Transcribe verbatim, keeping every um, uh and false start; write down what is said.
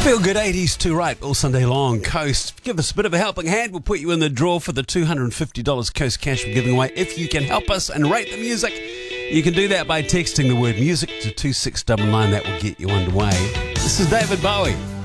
Feel good eighties to right all Sunday long. Coast, give us a bit of a helping hand. We'll put you in the draw for the two hundred fifty dollars Coast Cash we're giving away. If you can help us and rate the music, you can do that by texting the word music to two six nine nine. That will get you underway. This is David Bowie.